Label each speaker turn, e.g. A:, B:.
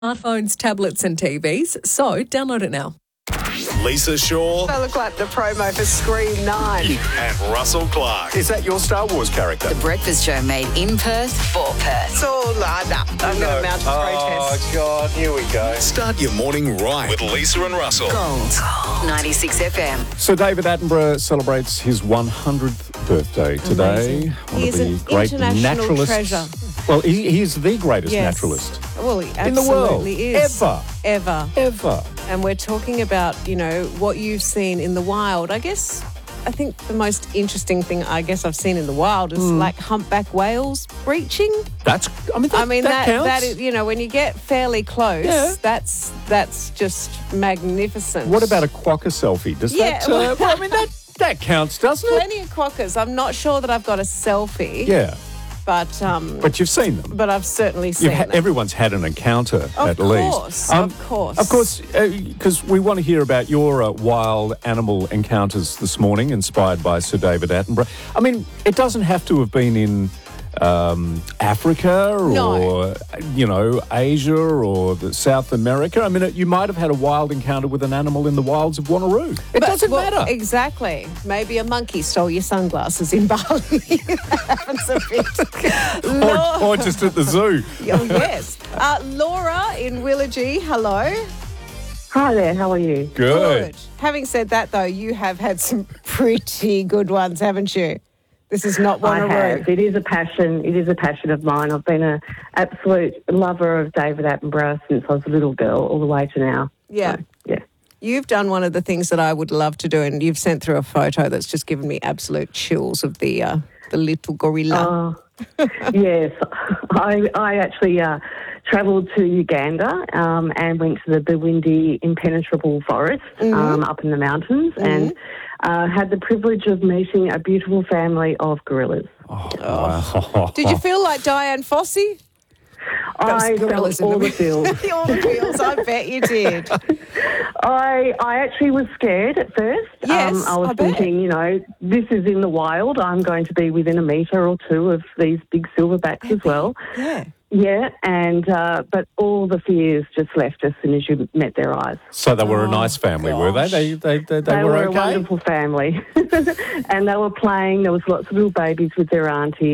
A: smartphones, tablets and TVs, so download it now.
B: Lisa Shaw
C: I look like the promo for Scream 9.
B: and Russell Clark. Is that your Star Wars character?
D: The Breakfast Show made in Perth for Perth.
C: It's all lined up. I'm going to mount a protest.
B: Oh, God, here we go. Start your morning right with Lisa and Russell.
D: Gold 96 FM.
E: So David Attenborough celebrates his 100th birthday today.
A: Amazing.
E: One
A: He
E: of
A: is
E: the
A: an
E: great
A: international
E: naturalists.
A: treasure.
E: Well, he is the greatest
A: Yes.
E: naturalist
A: Well, he
E: in the world.
A: absolutely is.
E: Ever.
A: And we're talking about, what you've seen in the wild. I think the most interesting thing I've seen in the wild is like humpback whales breaching.
E: That counts.
A: That is, when you get fairly close,
E: Yeah.
A: that's just magnificent.
E: What about a quokka selfie? Does that? That counts, doesn't it?
A: Plenty of quokkas. I'm not sure that I've got a selfie.
E: Yeah,
A: But
E: but you've seen them.
A: but I've certainly seen them.
E: Everyone's had an encounter at least.
A: Of course.
E: Of course, because we want to hear about your wild animal encounters this morning, inspired by Sir David Attenborough. I mean, it doesn't have to have been in Africa or, Asia or South America. I mean, you might have had a wild encounter with an animal in the wilds of Wanneroo. It doesn't matter.
A: Exactly. Maybe a monkey stole your sunglasses in Bali. That happens a bit.
E: Or just at the zoo.
A: Oh, yes. Laura in Willagee, hello.
F: Hi there, how are you?
E: Good.
A: Having said that, though, you have had some pretty good ones, haven't you? This is not
F: I
A: Wanneroo.
F: have. It is a passion. It is a passion of mine. I've been an absolute lover of David Attenborough since I was a little girl, all the way to now.
A: Yeah.
F: So, yeah.
A: You've done one of the things that I would love to do, and you've sent through a photo that's just given me absolute chills of the little gorilla.
F: Yes, I actually travelled to Uganda and went to the Bwindi Impenetrable Forest up in the mountains and had the privilege of meeting a beautiful family of gorillas.
E: Wow.
A: Did you feel like Diane Fossey?
F: I
A: gorillas
F: felt all
A: in the
F: the feels.
A: All the feels, I bet you did.
F: I actually was scared at first.
A: Yes,
F: I was
A: I bet.
F: thinking, this is in the wild. I'm going to be within a metre or two of these big silverbacks as well.
A: Yeah.
F: Yeah, and but all the fears just left as soon as you met their eyes.
E: So they were a nice family, were they? They
F: They
E: were
F: were
E: okay?
F: a wonderful family, and they were playing. There was lots of little babies with their aunties.